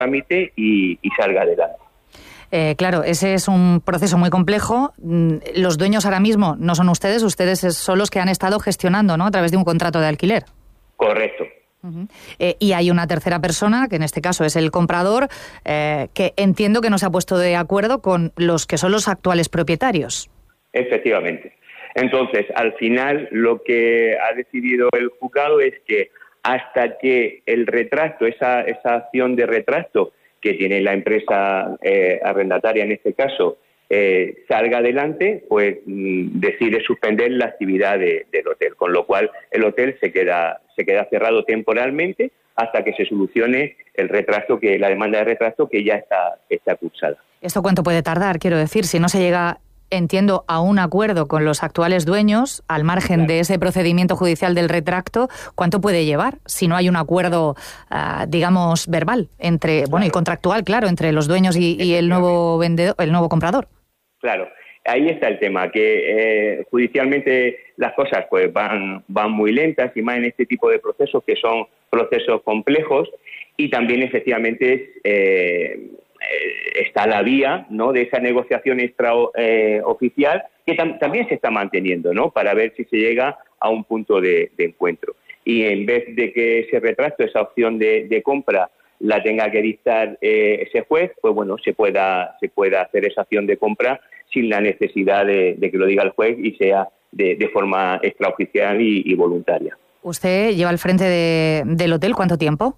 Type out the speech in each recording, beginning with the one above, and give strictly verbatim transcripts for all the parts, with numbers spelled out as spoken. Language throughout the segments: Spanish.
trámite y, y salga adelante. Eh, claro, ese es un proceso muy complejo. Los dueños ahora mismo no son ustedes, ustedes son los que han estado gestionando, ¿no?, a través de un contrato de alquiler. Correcto. Uh-huh. Eh, y hay una tercera persona, que en este caso es el comprador, eh, que entiendo que no se ha puesto de acuerdo con los que son los actuales propietarios. Efectivamente. Entonces, al final, lo que ha decidido el juzgado es que hasta que el retracto, esa, esa acción de retracto que tiene la empresa eh, arrendataria en este caso, eh, salga adelante, pues mm, decide suspender la actividad de, del hotel, con lo cual el hotel se queda se queda cerrado temporalmente hasta que se solucione el retracto, que la demanda de retracto que ya está, está cursada. ¿Esto cuánto puede tardar? Quiero decir, si no se llega, entiendo, a un acuerdo con los actuales dueños, al margen claro. de ese procedimiento judicial del retracto, ¿cuánto puede llevar si no hay un acuerdo, uh, digamos, verbal, entre claro. bueno, y contractual, claro, entre los dueños y, y el nuevo vendedor, el nuevo comprador? Claro, ahí está el tema, que eh, judicialmente las cosas pues van, van muy lentas, y más en este tipo de procesos que son procesos complejos, y también efectivamente eh, está la vía, ¿no?, de esa negociación extraoficial eh, que tam- también se está manteniendo, ¿no?, para ver si se llega a un punto de, de encuentro. Y en vez de que ese retracto, esa opción de, de compra, la tenga que dictar eh, ese juez, pues bueno, se pueda se pueda hacer esa acción de compra sin la necesidad de, de que lo diga el juez y sea de, de forma extraoficial y, y voluntaria. ¿Usted lleva al frente de, del hotel cuánto tiempo?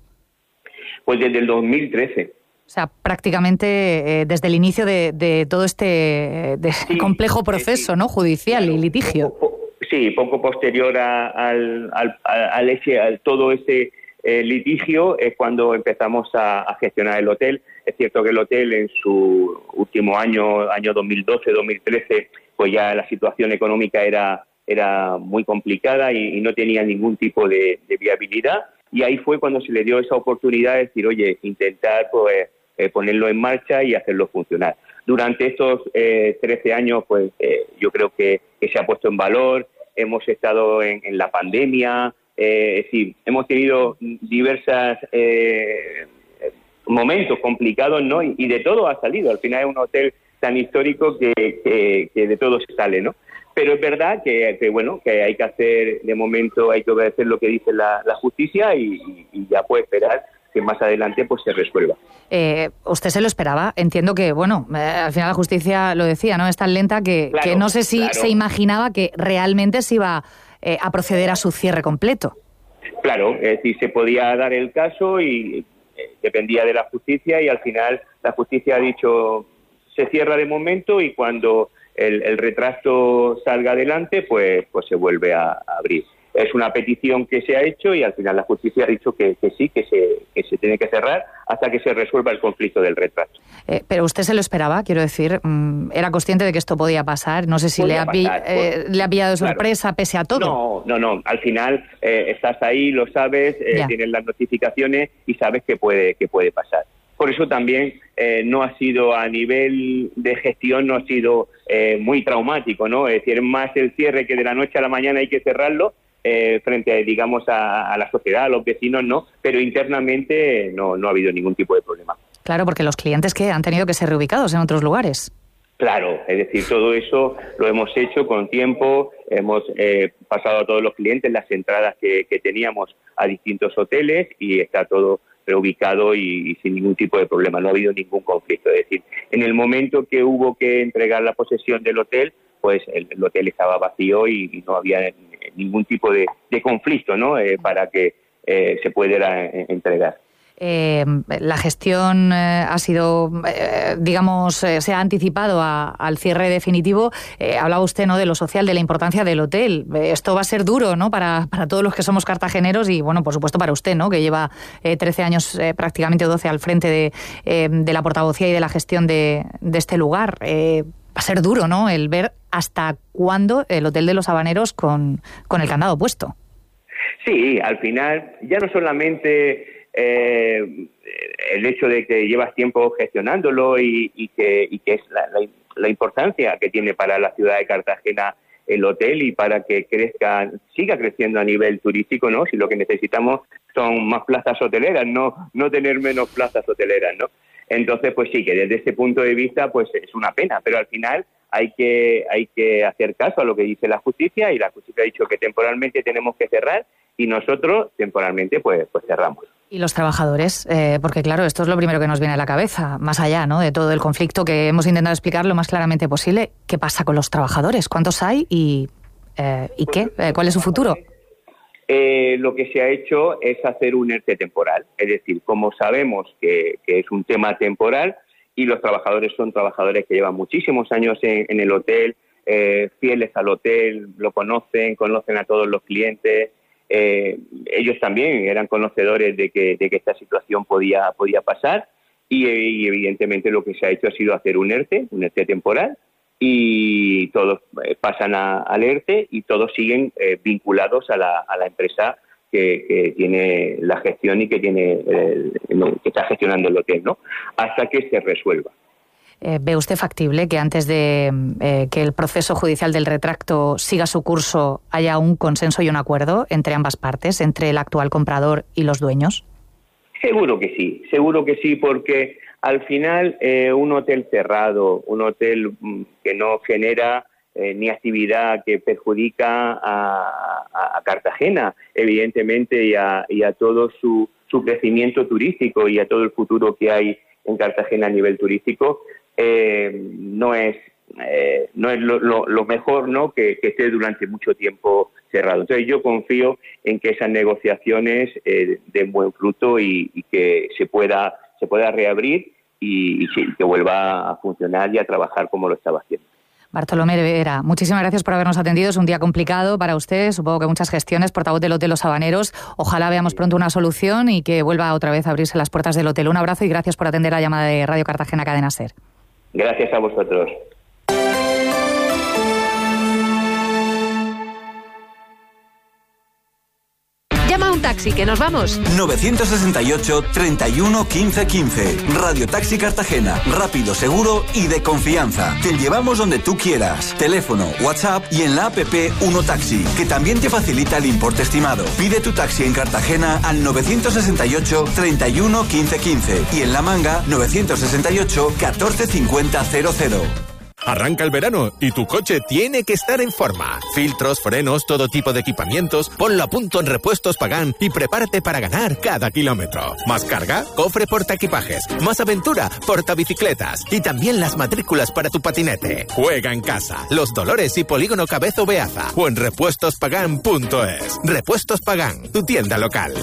Pues desde el dos mil trece. O sea, prácticamente eh, desde el inicio de, de todo este de sí, complejo proceso, sí, ¿no?, judicial claro, y litigio. Poco, po, sí, poco posterior a, al, al, al, ese, al todo ese eh, litigio es cuando empezamos a, a gestionar el hotel. Es cierto que el hotel en su último año, año dos mil doce, dos mil trece, pues ya la situación económica era, era muy complicada y, y no tenía ningún tipo de, de viabilidad. Y ahí fue cuando se le dio esa oportunidad de decir, oye, intentar pues, eh, ponerlo en marcha y hacerlo funcionar. Durante estos eh, trece años, pues eh, yo creo que, que se ha puesto en valor. Hemos estado en, en la pandemia, eh, es decir, hemos tenido diversas eh, momentos complicados, ¿no? Y, y de todo ha salido. Al final es un hotel tan histórico que, que, que de todo se sale, ¿no? Pero es verdad que, que bueno, que hay que hacer, de momento hay que obedecer lo que dice la, la justicia y, y ya puede esperar que más adelante pues se resuelva. Eh, ¿Usted se lo esperaba? Entiendo que, bueno, eh, al final la justicia lo decía, ¿no? Es tan lenta que, claro, que no sé si claro. se imaginaba que realmente se iba eh, a proceder a su cierre completo. Claro, es decir, se podía dar el caso y eh, dependía de la justicia, y al final la justicia ha dicho se cierra de momento y cuando el, el retracto salga adelante, pues, pues se vuelve a, a abrir. Es una petición que se ha hecho y al final la justicia ha dicho que, que sí, que se, que se tiene que cerrar hasta que se resuelva el conflicto del retracto. Eh, pero usted se lo esperaba, quiero decir, mmm, era consciente de que esto podía pasar. No sé si le ha, pasar, eh, pues, le ha pillado de sorpresa claro. pese a todo. No, no, no. Al final eh, estás ahí, lo sabes, eh, tienes las notificaciones y sabes que puede, que puede pasar. Por eso también eh, no ha sido a nivel de gestión, no ha sido eh, muy traumático, ¿no? Es decir, más el cierre que de la noche a la mañana hay que cerrarlo. Eh, frente a, digamos, a, a la sociedad, a los vecinos, no, pero internamente no, no ha habido ningún tipo de problema. Claro, porque los clientes que han tenido que ser reubicados en otros lugares. Claro, es decir, todo eso lo hemos hecho con tiempo, hemos eh, pasado a todos los clientes las entradas que, que teníamos a distintos hoteles y está todo reubicado y, y sin ningún tipo de problema, no ha habido ningún conflicto. Es decir, en el momento que hubo que entregar la posesión del hotel, pues el, el hotel estaba vacío y, y no había ningún tipo de, de conflicto, ¿no? Eh, para que eh, se pudiera eh, entregar. Eh, la gestión eh, ha sido, eh, digamos, eh, se ha anticipado a, al cierre definitivo. Eh, hablaba usted, ¿no?, de lo social, de la importancia del hotel. Eh, esto va a ser duro, ¿no?, para, para todos los que somos cartageneros y, bueno, por supuesto para usted, ¿no?, que lleva eh, trece años, eh, prácticamente doce al frente de, eh, de la portavocía y de la gestión de, de este lugar. Eh, va a ser duro, ¿no?, el ver hasta cuándo el Hotel de los Habaneros con, con el candado puesto. Sí, al final ya no solamente eh, el hecho de que llevas tiempo gestionándolo y, y, que, y que es la, la, la importancia que tiene para la ciudad de Cartagena el hotel y para que crezca, siga creciendo a nivel turístico, ¿no? Si lo que necesitamos son más plazas hoteleras, no, no tener menos plazas hoteleras, ¿no? Entonces, pues sí, que desde ese punto de vista, pues es una pena, pero al final hay que hay que hacer caso a lo que dice la justicia, y la justicia ha dicho que temporalmente tenemos que cerrar y nosotros temporalmente pues, pues cerramos. Y los trabajadores, eh, porque claro, esto es lo primero que nos viene a la cabeza, más allá, ¿no?, de todo el conflicto que hemos intentado explicar lo más claramente posible. ¿Qué pasa con los trabajadores? ¿Cuántos hay y, eh, ¿y qué? Eh, ¿Cuál es su futuro? Eh, lo que se ha hecho es hacer un ERTE temporal, es decir, como sabemos que, que es un tema temporal y los trabajadores son trabajadores que llevan muchísimos años en, en el hotel, eh, fieles al hotel, lo conocen, conocen a todos los clientes, eh, ellos también eran conocedores de que, de que esta situación podía, podía pasar y, y evidentemente lo que se ha hecho ha sido hacer un ERTE, un ERTE temporal, y todos pasan a, al ERTE y todos siguen eh, vinculados a la, a la empresa que, que tiene la gestión y que tiene el, el, que está gestionando el hotel, ¿no? Hasta que se resuelva. Eh, ¿Ve usted factible que antes de eh, que el proceso judicial del retracto siga su curso haya un consenso y un acuerdo entre ambas partes, entre el actual comprador y los dueños? Seguro que sí, seguro que sí, porque al final eh, un hotel cerrado, un hotel mm, que no genera eh, ni actividad que perjudica a, a, a Cartagena, evidentemente, y a, y a todo su, su crecimiento turístico y a todo el futuro que hay en Cartagena a nivel turístico, eh, no es eh, no es lo, lo, lo mejor, ¿no?, que, que esté durante mucho tiempo cerrado. Entonces yo confío en que esas negociaciones eh, den buen fruto y, y que se pueda se pueda reabrir y, y que vuelva a funcionar y a trabajar como lo estaba haciendo. Bartolomé Vera, muchísimas gracias por habernos atendido. Es un día complicado para usted, supongo que muchas gestiones, portavoz del Hotel Los Habaneros. Ojalá veamos pronto una solución y que vuelva otra vez a abrirse las puertas del hotel. Un abrazo y gracias por atender la llamada de Radio Cartagena Cadena SER. Gracias a vosotros. Llama a un taxi, que nos vamos. nueve seis ocho, treinta y uno, quince, quince. Radio Taxi Cartagena. Rápido, seguro y de confianza. Te llevamos donde tú quieras. Teléfono, WhatsApp y en la app Uno Taxi, que también te facilita el importe estimado. Pide tu taxi en Cartagena al nueve seis ocho, treinta y uno, quince, quince y en La Manga nueve seis ocho, catorce, cincuenta, cero cero. Arranca el verano y tu coche tiene que estar en forma. Filtros, frenos, todo tipo de equipamientos, ponlo a punto en Repuestos Pagán y prepárate para ganar cada kilómetro. Más carga, cofre portaequipajes, más aventura, portabicicletas y también las matrículas para tu patinete. Juega en casa, Los Dolores y Polígono Cabezo Beaza o en repuestos pagán punto es. Repuestos Pagán, tu tienda local.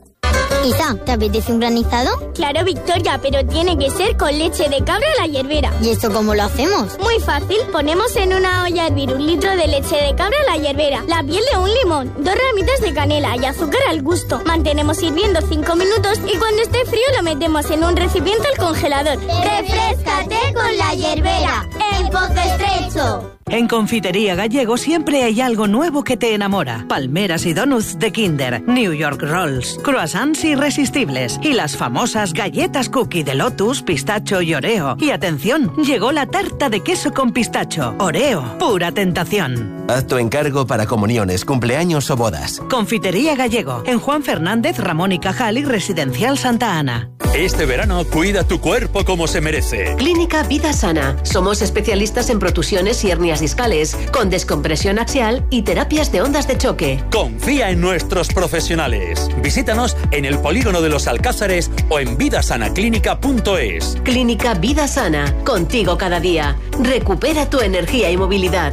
Isa, ¿te apetece un granizado? Claro, Victoria, pero tiene que ser con leche de cabra a la hierbera. ¿Y eso cómo lo hacemos? Muy fácil, ponemos en una olla a hervir un litro de leche de cabra a la hierbera, la piel de un limón, dos ramitas de canela y azúcar al gusto. Mantenemos hirviendo cinco minutos y cuando esté frío lo metemos en un recipiente al congelador. ¡Refréscate con la hierbera! ¡En Pozo Estrecho! En Confitería Gallego siempre hay algo nuevo que te enamora. Palmeras y donuts de Kinder, New York Rolls, croissants irresistibles y las famosas galletas cookie de Lotus, pistacho y Oreo. Y atención, llegó la tarta de queso con pistacho. Oreo, pura tentación. Haz tu encargo para comuniones, cumpleaños o bodas. Confitería Gallego, en Juan Fernández, Ramón y Cajal y Residencial Santa Ana. Este verano cuida tu cuerpo como se merece. Clínica Vida Sana. Somos especialistas en protusiones y hernias discales, con descompresión axial y terapias de ondas de choque. Confía en nuestros profesionales. Visítanos en el Polígono de los Alcázares o en vidasanaclínica punto es. Clínica Vida Sana. Contigo cada día. Recupera tu energía y movilidad.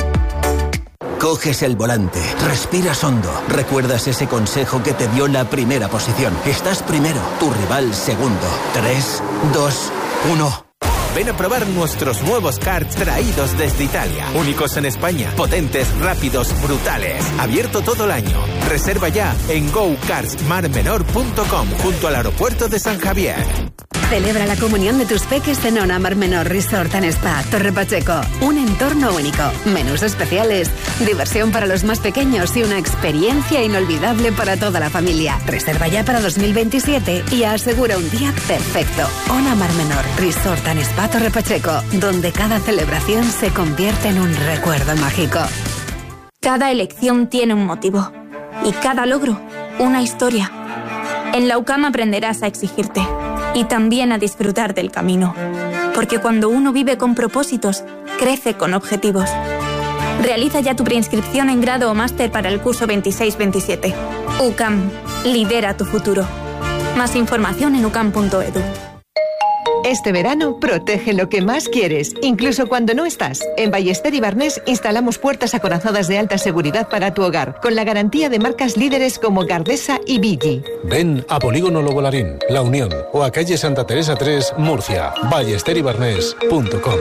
Coges el volante, respiras hondo, recuerdas ese consejo que te dio la primera posición. Estás primero, tu rival segundo. Tres, dos, uno... Ven a probar nuestros nuevos karts traídos desde Italia. Únicos en España, potentes, rápidos, brutales. Abierto todo el año. Reserva ya en go karts mar menor punto com junto al aeropuerto de San Javier. Celebra la comunión de tus peques en Ona Mar Menor Resort and Spa, Torre Pacheco. Un entorno único, menús especiales, diversión para los más pequeños y una experiencia inolvidable para toda la familia. Reserva ya para dos mil veintisiete y asegura un día perfecto. Ona Mar Menor Resort and Spa, Torre Pacheco, donde cada celebración se convierte en un recuerdo mágico. Cada elección tiene un motivo y cada logro una historia. En la U C A M aprenderás a exigirte y también a disfrutar del camino. Porque cuando uno vive con propósitos, crece con objetivos. Realiza ya tu preinscripción en grado o máster para el curso veintiséis veintisiete. U C A M, lidera tu futuro. Más información en u c a m punto e d u. Este verano protege lo que más quieres, incluso cuando no estás. En Ballester y Barnés instalamos puertas acorazadas de alta seguridad para tu hogar, con la garantía de marcas líderes como Gardesa y Viggi. Ven a Polígono Lobolarín, La Unión, o a calle Santa Teresa tres, Murcia. ballester y barnés punto com.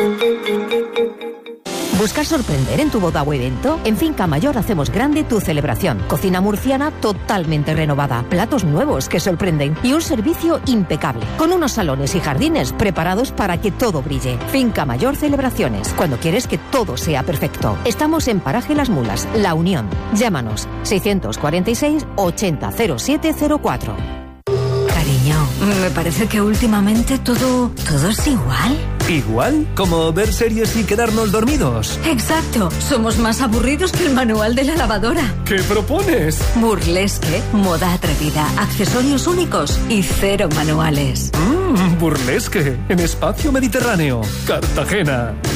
¿Buscas sorprender en tu boda o evento? En Finca Mayor hacemos grande tu celebración. Cocina murciana totalmente renovada, platos nuevos que sorprenden y un servicio impecable, con unos salones y jardines preparados para que todo brille. Finca Mayor Celebraciones, cuando quieres que todo sea perfecto. Estamos en Paraje Las Mulas, La Unión. Llámanos seiscientos cuarenta y seis ochenta cero siete cero cuatro. Cariño, me parece que últimamente todo, todo es igual. ¿Igual? ¿Como ver series y quedarnos dormidos? Exacto. Somos más aburridos que el manual de la lavadora. ¿Qué propones? Burlesque, moda atrevida, accesorios únicos y cero manuales. Mmm, burlesque, en Espacio Mediterráneo, Cartagena.